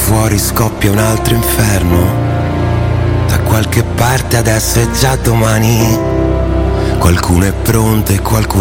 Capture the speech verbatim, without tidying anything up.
fuori scoppia un altro inferno. Da qualche parte adesso è già domani. Qualcuno è pronto e qualcun